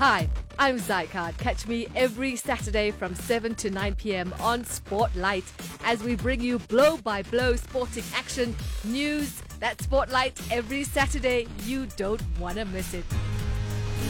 Hi, I'm Zycard. Catch me every Saturday from 7 to 9 p.m. on Spotlight as we bring you blow-by-blow sporting action, news, that Spotlight every Saturday. You don't want to miss it.